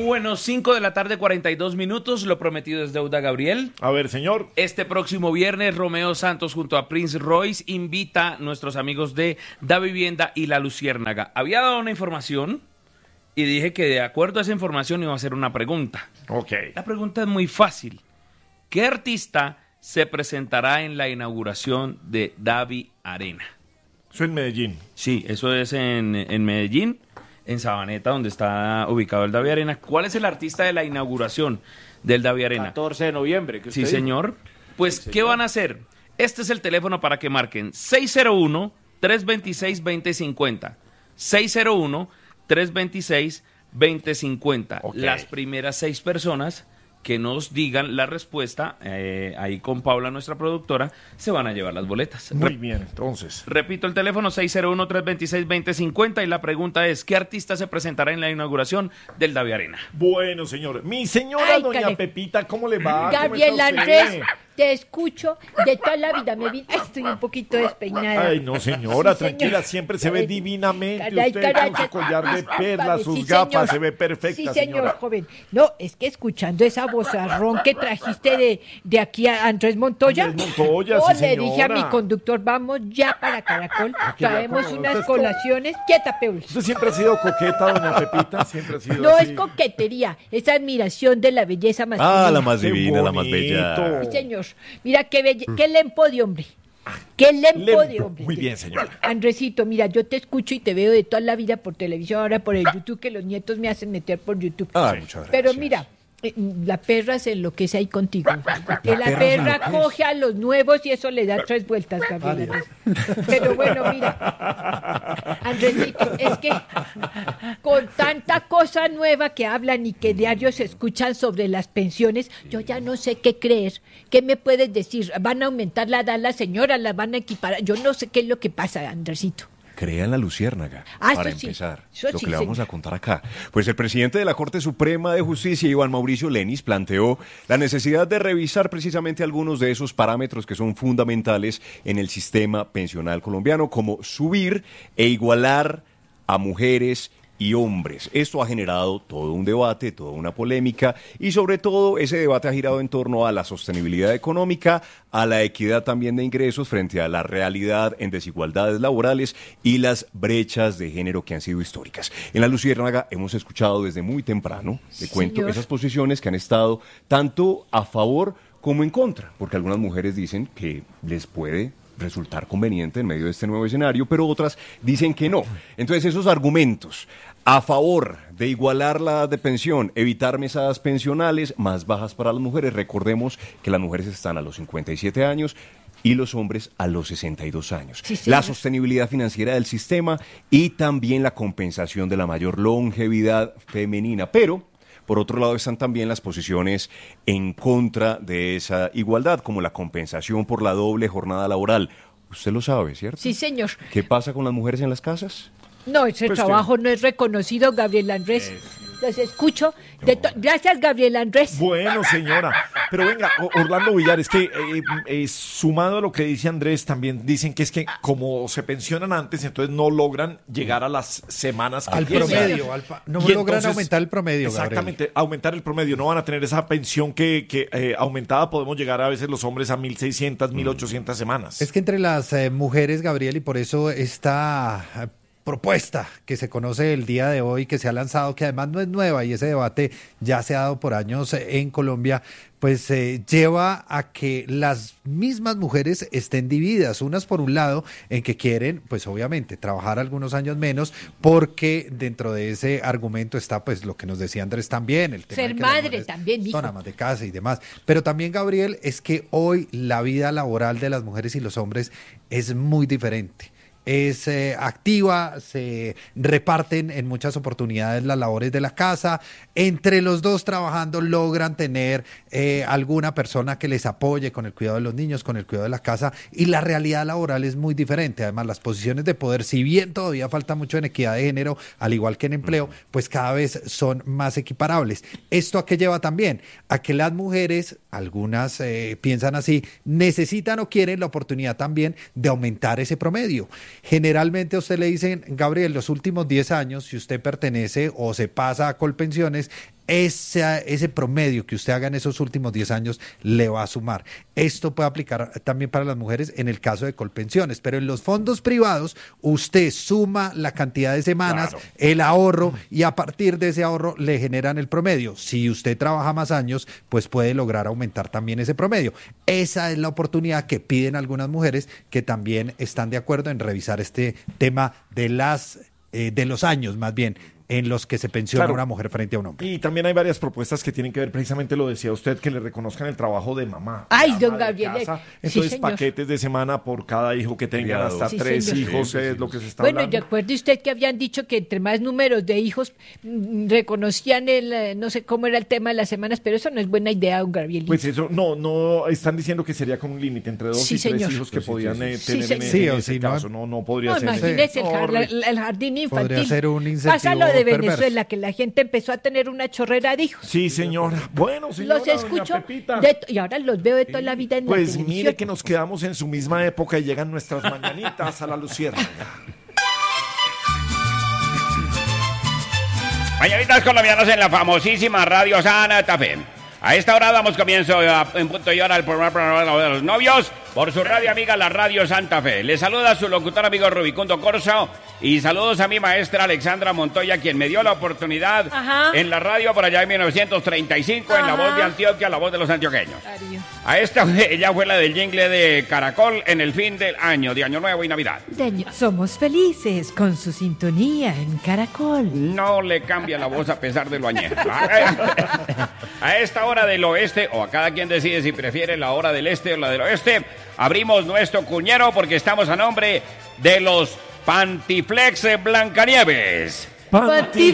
Bueno, 5 de la tarde, 42 minutos. Lo prometido es deuda, Gabriel. A ver, señor. Este próximo viernes, Romeo Santos junto a Prince Royce invita a nuestros amigos de Da Vivienda y La Luciérnaga. Había dado una información y dije que de acuerdo a esa información iba a hacer una pregunta. Ok. La pregunta es muy fácil. ¿Qué artista se presentará en la inauguración de Davi Arena? Eso en Medellín. Sí, eso es en Medellín, en Sabaneta, donde está ubicado el Davi Arena. ¿Cuál es el artista de la inauguración del Davi Arena? 14 de noviembre. ¿Qué usted Sí, dijo? señor. Pues, Sí, ¿qué señor. van a hacer? Este es el teléfono para que marquen 601-326-2050. 601-326-2050. Ok. Las primeras 6 personas que nos digan la respuesta, ahí con Paula, nuestra productora, se van a llevar las boletas. Muy bien, entonces. Repito el teléfono, 601-326-2050, y la pregunta es, ¿qué artista se presentará en la inauguración del Davi Arena? Bueno, señor. Mi señora Ay, doña Karen. Pepita, ¿cómo le va? Gabriel ¿Cómo está Andrés, usted? te escucho de toda la vida. Estoy un poquito despeinada. Ay, no, señora, Sí, señor. tranquila, siempre se ve Caray, divinamente caray, usted caray, con su collar de discúlpame, perlas, sus sí, gafas, señor. se ve perfecta, Sí, señor, señora. joven. No, es que escuchando esa vozarrón que trajiste de aquí a Andrés Montoya, Andrés Montoya, no, sí, le dije a señora. mi conductor, vamos ya para Caracol, que ya traemos como- unas usted es como- colaciones. Quieta, Peul. Usted siempre ha sido coqueta, doña Pepita, siempre ha sido No así. es coquetería, es admiración de la belleza masculina. Ah, la más Qué divina, la más bonito. bella. Sí, señor. Mira qué lempo de hombre. Qué lempo de Lempo. hombre. Muy bien, señora. Andresito, mira, yo te escucho y te veo de toda la vida por televisión, ahora por el YouTube, que los nietos me hacen meter por YouTube. Ah, muchas gracias. Pero mira, la perra se enloquece ahí contigo. Que la perra coge a los nuevos y eso le da 3 vueltas, Gabriel. Pero bueno, mira, Andresito, es que con tanta cosa nueva que hablan y que diarios se escuchan sobre las pensiones, yo ya no sé qué creer. ¿Qué me puedes decir? ¿Van a aumentar la edad las señoras? ¿Las van a equiparar? Yo no sé qué es lo que pasa, Andresito. Crea en la Luciérnaga, Ah, para eso sí, empezar, eso lo sí, que le vamos señor. a contar acá. Pues el presidente de la Corte Suprema de Justicia, Iván Mauricio Lenis, planteó la necesidad de revisar precisamente algunos de esos parámetros que son fundamentales en el sistema pensional colombiano, como subir e igualar a mujeres y hombres. Esto ha generado todo un debate, toda una polémica, y sobre todo ese debate ha girado en torno a la sostenibilidad económica, a la equidad también de ingresos frente a la realidad en desigualdades laborales y las brechas de género que han sido históricas. En La Luciérnaga hemos escuchado desde muy temprano, le cuento, Señor. esas posiciones que han estado tanto a favor como en contra, porque algunas mujeres dicen que les puede resultar conveniente en medio de este nuevo escenario, pero otras dicen que no. Entonces esos argumentos a favor de igualar la edad de pensión, evitar mesadas pensionales más bajas para las mujeres, recordemos que las mujeres están a los 57 años y los hombres a los 62 años. Sí, señor. La sostenibilidad financiera del sistema y también la compensación de la mayor longevidad femenina, pero por otro lado están también las posiciones en contra de esa igualdad, como la compensación por la doble jornada laboral. Usted lo sabe, ¿cierto? Sí, señor. ¿Qué pasa con las mujeres en las casas? No, ese Pues trabajo no es reconocido, Gabriel Andrés. Los escucho. Gracias, Gabriel Andrés. Bueno, señora. Pero venga, Orlando Villar, es que sumado a lo que dice Andrés, también dicen que es que como se pensionan antes, entonces no logran llegar a las semanas que Al tienen. promedio, no Y logran entonces, aumentar el promedio, Gabriel. Exactamente, aumentar el promedio. No van a tener esa pensión que aumentada. Podemos llegar a veces los hombres a 1.600, 1.800 semanas. Es que entre las mujeres, Gabriel, y por eso esta propuesta que se conoce el día de hoy, que se ha lanzado, que además no es nueva y ese debate ya se ha dado por años en Colombia, pues lleva a que las mismas mujeres estén divididas, unas por un lado en que quieren, pues obviamente, trabajar algunos años menos, porque dentro de ese argumento está pues lo que nos decía Andrés también, el tema Ser de que las madre mujeres también, mijo. son amas de casa y demás. Pero también, Gabriel, es que hoy la vida laboral de las mujeres y los hombres es muy diferente. Es activa, se reparten en muchas oportunidades las labores de la casa, entre los dos trabajando logran tener alguna persona que les apoye con el cuidado de los niños, con el cuidado de la casa, y la realidad laboral es muy diferente. Además, las posiciones de poder, si bien todavía falta mucho en equidad de género, al igual que en empleo, pues cada vez son más equiparables. ¿Esto a qué lleva también? A que las mujeres, algunas piensan así, necesitan o quieren la oportunidad también de aumentar ese promedio. Generalmente a usted le dicen, Gabriel, los últimos 10 años, si usted pertenece o se pasa a Colpensiones, ese promedio que usted haga en esos últimos 10 años le va a sumar. Esto puede aplicar también para las mujeres en el caso de Colpensiones, pero en los fondos privados usted suma la cantidad de semanas, el ahorro, y a partir de ese ahorro le generan el promedio. Si usted trabaja más años, pues puede lograr aumentar también ese promedio. Esa es la oportunidad que piden algunas mujeres que también están de acuerdo en revisar este tema de los años, más bien, en los que se pensiona una mujer frente a un hombre. Y también hay varias propuestas que tienen que ver, precisamente lo decía usted, que le reconozcan el trabajo de mamá. Ay, don Gabriel. Entonces, sí, paquetes de semana por cada hijo que tengan, hasta sí, 3 señor. hijos es lo que se está Bueno, hablando. recuerde usted que habían dicho que entre más números de hijos reconocían no sé cómo era el tema de las semanas, pero eso no es buena idea, don Gabriel. Pues eso, no, están diciendo que sería con un límite entre 2 Sí, y 3 señor. hijos que podían tener señor. en ese caso. No podría No, ser. imagínese No, el jardín infantil. Podría ser un incentivo Pásalo de perverso. Venezuela, que la gente empezó a tener una chorrera de hijos. Sí, señora. Bueno, señora, Los escucho doña Pepita. y ahora los veo de toda la vida en la Pues televisión. mire que nos quedamos en su misma época y llegan nuestras mañanitas a la Luciérnaga. Mañanitas colombianas en la famosísima Radio Santa Fe. A esta hora damos comienzo en punto y hora al programa de los novios por su radio amiga, la Radio Santa Fe. Les saluda su locutor amigo Rubicundo Corso y saludos a mi maestra Alexandra Montoya, quien me dio la oportunidad en la radio por allá en 1935 en La Voz de Antioquia, la voz de los antioqueños. A esta ella fue la del jingle de Caracol en el fin del año, de Año Nuevo y Navidad. Somos felices con su sintonía en Caracol. No le cambia la voz a pesar de lo añejo. A esta hora del oeste, o a cada quien decide si prefiere la hora del este o la del oeste, abrimos nuestro cuñero porque estamos a nombre de los Pantiflex Blancanieves. Pantiflex.